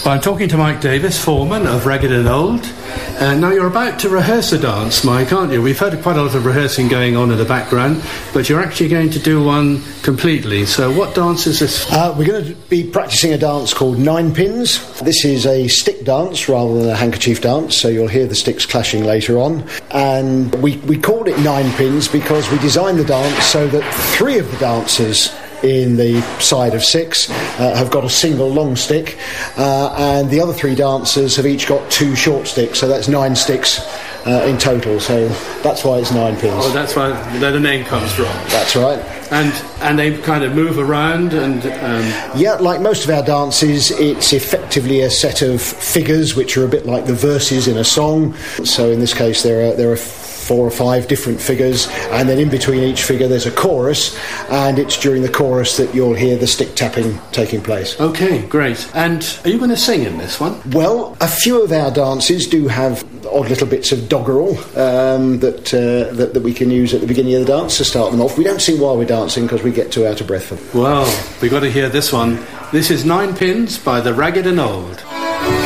I'm talking to Mike Davis, foreman of Ragged and Old. Now you're about to rehearse a dance, Mike, aren't you? We've heard quite a lot of rehearsing going on in the background, but you're actually going to do one completely. So what dance is this? We're going to be practising a dance called Nine Pins. This is a stick dance rather than a handkerchief dance, so you'll hear the sticks clashing later on. And we called it Nine Pins because we designed the dance so that 3 of the dancers in the side of 6 have got a single long stick, and the other 3 dancers have each got 2 short sticks, so that's 9 sticks in total, so that's why it's 9 pins. Oh, that's where the name comes from. That's right. And they kind of move around and... Yeah, like most of our dances, it's effectively a set of figures which are a bit like the verses in a song. So in this case there are 4 or 5 different figures, and then in between each figure there's a chorus, and it's during the chorus that you'll hear the stick tapping taking place. Okay, great. And are you going to sing in this one? Well, a few of our dances do have odd little bits of doggerel that we can use at the beginning of the dance to start them off. We don't sing while we're dancing because we get too out of breath for them. Well, we've got to hear this one. This is Nine Pins by the Ragged and Old.